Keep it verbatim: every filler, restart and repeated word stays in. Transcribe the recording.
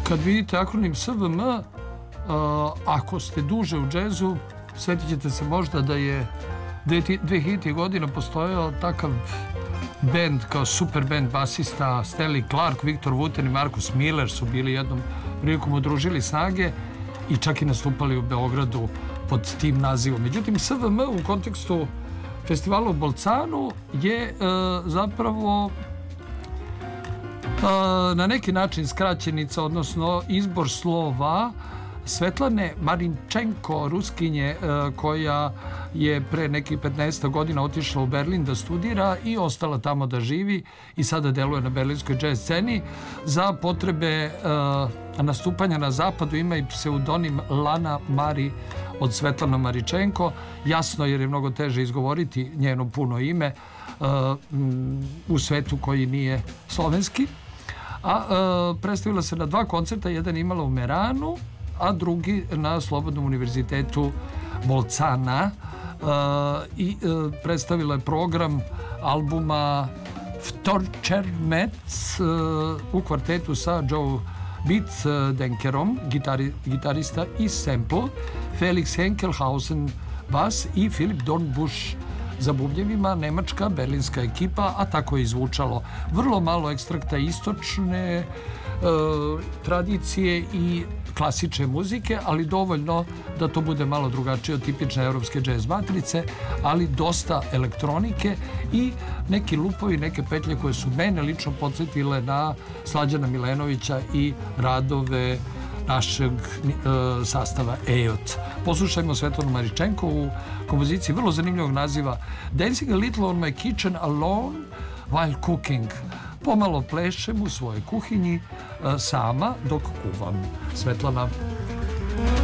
Kad vidite akronim S V M, uh, ako ste duže u džezu, sjetit ćete se možda da je dve hiljaditih godina postojao takav band kao super band basista Stanley Clarke, Viktor Wooten i Marcus Miller su bili jednom prilikom udružili snage i čak i nastupali u Beogradu pod tim nazivom. Međutim, S V M u kontekstu festivala u Bolcanu je uh, zapravo na neki način skraćenica, odnosno izbor slova Svetlane Marinčenko, Ruskinje, koja je pre nekih petnaest godina otišla u Berlin da studira i ostala tamo da živi i sada deluje na berlinskoj džez sceni. Za potrebe nastupanja na zapadu ima i pseudonim Lana Mari od Svetlana Maričenko. Jasno, jer je mnogo teže izgovoriti njeno puno ime u svetu koji nije slovenski. A e, predstavila se na dva koncerta, jedan imala u Meranu, a drugi na Slobodnom univerzitetu Bolcana, e, i e, predstavila je program albuma Vtorčermec e, u kvartetu sa Joe Beat-Denkerom, gitari, gitarista i sample, Felix Henkelhausen bas i Filip Dornbusch za bubnjevima, nemačka, berlinska ekipa, a tako je izvučalo. Vrlo malo ekstrakta istočne e, tradicije i klasične muzike, ali dovoljno da to bude malo drugačije od tipične evropske džez matrice, ali dosta elektronike i neki lupovi, neke petlje koje su mene lično podsjetile na Slađana Milenovića i radove našeg e, sastava E O T. Poslušajmo Svetlanu Maričenko u kompoziciji vrlo zanimljivog naziva Dancing a Little on My Kitchen Alone While Cooking. Pomalo plešem u svojoj kuhinji e, sama dok kuvam. Svetlana.